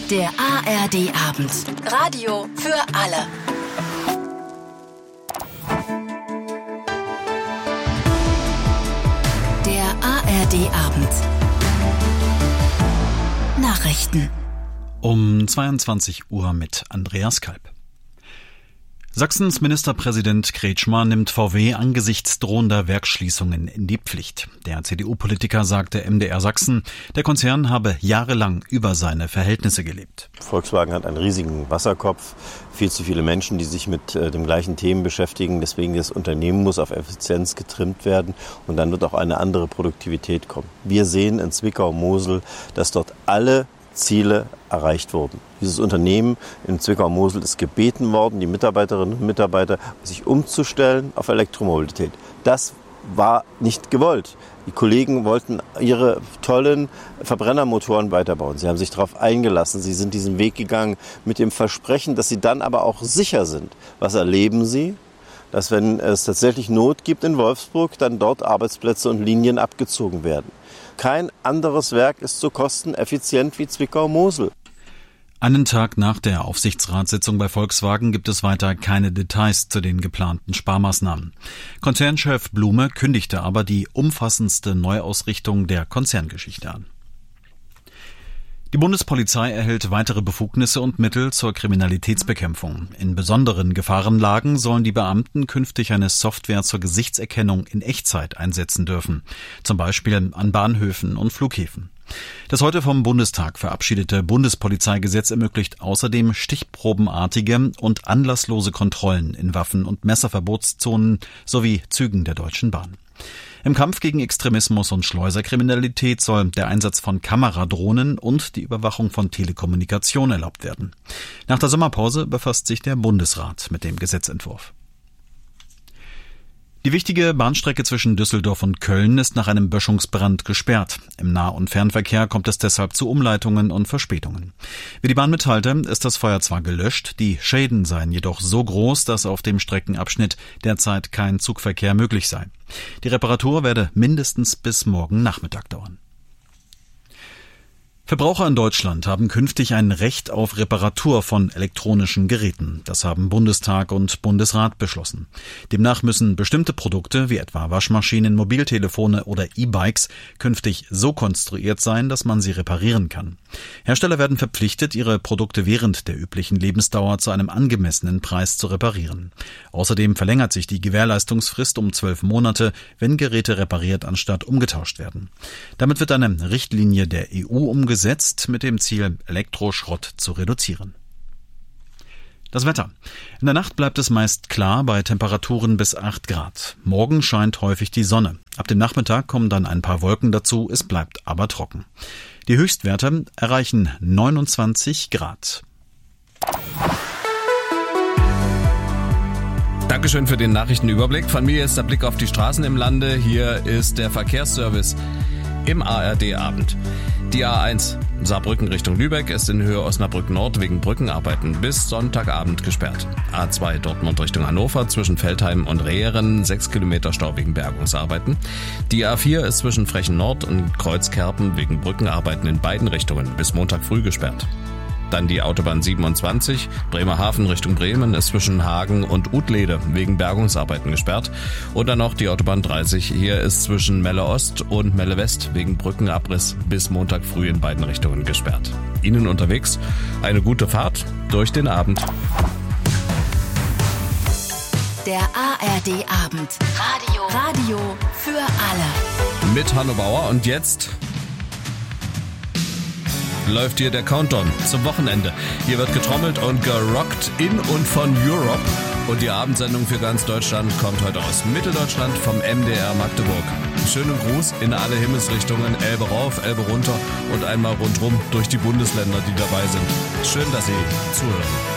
Der ARD-Abend. Radio für alle. Der ARD-Abend. Nachrichten. Um 22 Uhr mit Andreas Kalb. Sachsens Ministerpräsident Kretschmer nimmt VW angesichts drohender Werksschließungen in die Pflicht. Der CDU-Politiker sagte MDR Sachsen, der Konzern habe jahrelang über seine Verhältnisse gelebt. Volkswagen hat einen riesigen Wasserkopf, viel zu viele Menschen, die sich mit den gleichen Themen beschäftigen. Deswegen das Unternehmen muss auf Effizienz getrimmt werden und dann wird auch eine andere Produktivität kommen. Wir sehen in Zwickau-Mosel, dass dort alle Ziele erreicht wurden. Dieses Unternehmen in Zwickau-Mosel ist gebeten worden, die Mitarbeiterinnen und Mitarbeiter, sich umzustellen auf Elektromobilität. Das war nicht gewollt. Die Kollegen wollten ihre tollen Verbrennermotoren weiterbauen. Sie haben sich darauf eingelassen. Sie sind diesen Weg gegangen mit dem Versprechen, dass sie dann aber auch sicher sind. Was erleben sie? Dass, wenn es tatsächlich Not gibt in Wolfsburg, dann dort Arbeitsplätze und Linien abgezogen werden. Kein anderes Werk ist so kosteneffizient wie Zwickau-Mosel. Einen Tag nach der Aufsichtsratssitzung bei Volkswagen gibt es weiter keine Details zu den geplanten Sparmaßnahmen. Konzernchef Blume kündigte aber die umfassendste Neuausrichtung der Konzerngeschichte an. Die Bundespolizei erhält weitere Befugnisse und Mittel zur Kriminalitätsbekämpfung. In besonderen Gefahrenlagen sollen die Beamten künftig eine Software zur Gesichtserkennung in Echtzeit einsetzen dürfen, zum Beispiel an Bahnhöfen und Flughäfen. Das heute vom Bundestag verabschiedete Bundespolizeigesetz ermöglicht außerdem stichprobenartige und anlasslose Kontrollen in Waffen- und Messerverbotszonen sowie Zügen der Deutschen Bahn. Im Kampf gegen Extremismus und Schleuserkriminalität soll der Einsatz von Kameradrohnen und die Überwachung von Telekommunikation erlaubt werden. Nach der Sommerpause befasst sich der Bundesrat mit dem Gesetzentwurf. Die wichtige Bahnstrecke zwischen Düsseldorf und Köln ist nach einem Böschungsbrand gesperrt. Im Nah- und Fernverkehr kommt es deshalb zu Umleitungen und Verspätungen. Wie die Bahn mitteilte, ist das Feuer zwar gelöscht, die Schäden seien jedoch so groß, dass auf dem Streckenabschnitt derzeit kein Zugverkehr möglich sei. Die Reparatur werde mindestens bis morgen Nachmittag dauern. Verbraucher in Deutschland haben künftig ein Recht auf Reparatur von elektronischen Geräten. Das haben Bundestag und Bundesrat beschlossen. Demnach müssen bestimmte Produkte, wie etwa Waschmaschinen, Mobiltelefone oder E-Bikes, künftig so konstruiert sein, dass man sie reparieren kann. Hersteller werden verpflichtet, ihre Produkte während der üblichen Lebensdauer zu einem angemessenen Preis zu reparieren. Außerdem verlängert sich die Gewährleistungsfrist um 12 Monate, wenn Geräte repariert anstatt umgetauscht werden. Damit wird eine Richtlinie der EU umgesetzt, mit dem Ziel, Elektroschrott zu reduzieren. Das Wetter. In der Nacht bleibt es meist klar bei Temperaturen bis 8 Grad. Morgen scheint häufig die Sonne. Ab dem Nachmittag kommen dann ein paar Wolken dazu, es bleibt aber trocken. Die Höchstwerte erreichen 29 Grad. Dankeschön für den Nachrichtenüberblick. Von mir ist der Blick auf die Straßen im Lande. Hier ist der Verkehrsservice im ARD-Abend. Die A1 Saarbrücken Richtung Lübeck ist in Höhe Osnabrück Nord wegen Brückenarbeiten bis Sonntagabend gesperrt. A2 Dortmund Richtung Hannover zwischen Veltheim und Rehren 6 Kilometer Stau wegen Bergungsarbeiten. Die A4 ist zwischen Frechen Nord und Kreuzkerpen wegen Brückenarbeiten in beiden Richtungen bis Montag früh gesperrt. Dann die Autobahn 27, Bremerhaven Richtung Bremen ist zwischen Hagen und Utlede wegen Bergungsarbeiten gesperrt. Und dann noch die Autobahn 30, hier ist zwischen Melle Ost und Melle West wegen Brückenabriss bis Montag früh in beiden Richtungen gesperrt. Ihnen unterwegs eine gute Fahrt durch den Abend. Der ARD-Abend. Radio für alle. Mit Hanno Bauer und jetzt läuft hier der Countdown zum Wochenende. Hier wird getrommelt und gerockt in und von Europe. Und die Abendsendung für ganz Deutschland kommt heute aus Mitteldeutschland vom MDR Magdeburg. Schönen Gruß in alle Himmelsrichtungen, Elbe rauf, Elbe runter und einmal rundrum durch die Bundesländer, die dabei sind. Schön, dass Sie zuhören.